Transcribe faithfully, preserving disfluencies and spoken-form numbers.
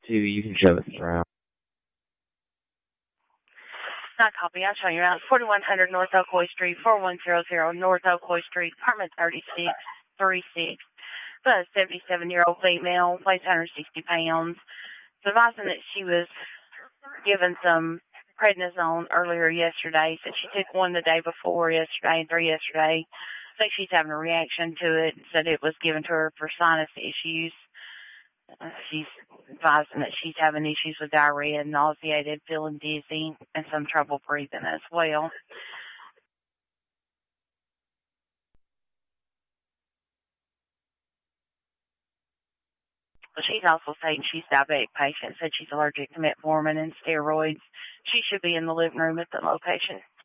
to, you can show us around. Not copy. I'll show you around. forty-one hundred North Ocoee Street, four one zero zero North Ocoee Street, apartment thirty-six thirty-six. But a seventy-seven-year-old female, weighs one hundred sixty pounds. Advising that she was given some prednisone earlier yesterday. Said she took one the day before yesterday and three yesterday. I think she's having a reaction to it. Said it was given to her for sinus issues. Uh, she's advising that she's having issues with diarrhea, nauseated, feeling dizzy, and some trouble breathing as well. She's also saying she's a diabetic patient, said she's allergic to metformin and steroids. She should be in the living room at the location.